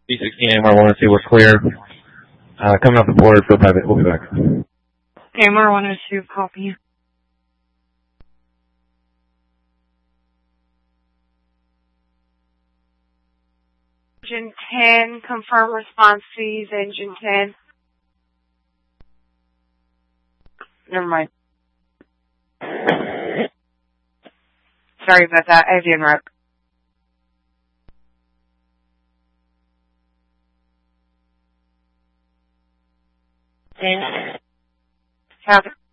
B16 AMR 102, we're clear. Coming off the board for private. We'll be back. AMR 102, copy. Engine 10, confirm response, please. Engine 10. Never mind. Sorry about that. I have the interrupt. Have